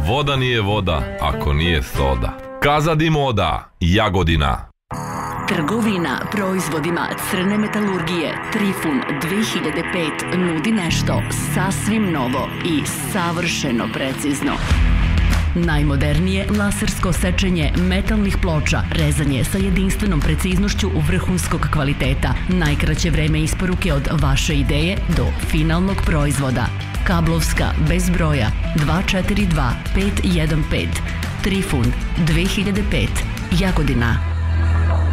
Voda nije voda ako nije soda. Casa di Moda, Jagodina. Trgovina proizvodima crne metalurgije Trifun 2005 nudi nešto sasvim novo i savršeno precizno. Najmodernije lasersko sečenje metalnih ploča, rezanje sa jedinstvenom preciznošću vrhunskog kvaliteta, najkraće vreme isporuke od vaše ideje do finalnog proizvoda. Kablovska bez broja 242 515 Trifun 2005 Jagodina.